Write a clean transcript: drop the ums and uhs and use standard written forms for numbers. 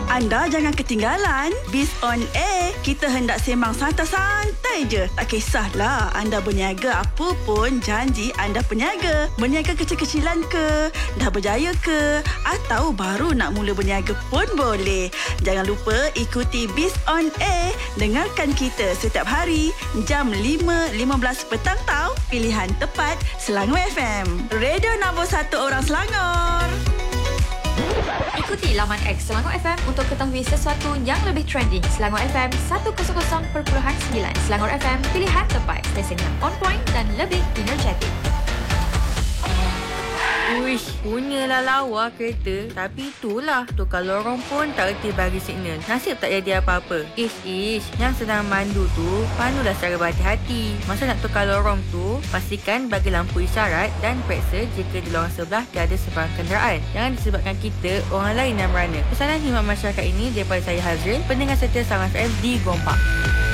Anda jangan ketinggalan Biz on Air. Kita hendak sembang santai-santai je. Tak kisahlah anda berniaga apa pun, janji anda peniaga. Berniaga kecil-kecilan ke, dah berjaya ke, atau baru nak mula berniaga pun boleh. Jangan lupa ikuti Biz on Air. Dengarkan kita setiap hari jam 5.15 petang tau. Pilihan tepat Selangor FM. Radio nombor 1 orang Selangor. Ikuti laman X Selangor FM untuk ketahui sesuatu yang lebih trending. Selangor FM 100.9 Selangor FM, pilihan tepat, stesen yang on point dan lebih energetik. Uish, punyalah lawa kereta. Tapi itulah, tukar lorong pun tak reti bagi signal. Nasib tak jadi apa-apa. Ish, yang sedang mandu tu, pandulah secara berhati-hati. Masa nak tukar lorong tu, pastikan bagi lampu isyarat dan periksa jika di lorong sebelah tiada sebarang kenderaan. Jangan disebabkan kita, orang lain yang merana. Pesanan khidmat masyarakat ini daripada saya Hazril, pendengar setia Selangor FM di Gompak.